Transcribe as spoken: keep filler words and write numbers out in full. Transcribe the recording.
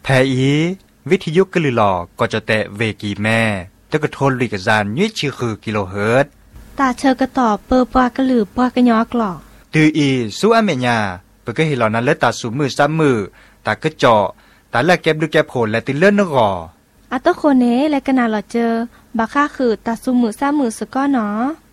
อีวิทยุกลือหลอก็จะแตะเวกีแม่ตะกะโทนลิกะจานยี่ชื่อคือกิโลเฮิรตซ์ตาเชอกระตอบเปอปากระหลือปากระยอกหลอตืออีสู้อเมญาเปก็เห็นเหล่านั้นเลตาสูมือซ้ำมือตากระเจาะตาแลกแก็บดูแก็บโผลและติเลื่อนนกออัตโคเนและกนาหลอเจอบักค่าคือตาซุมือซ้ำมือสก้อหนอ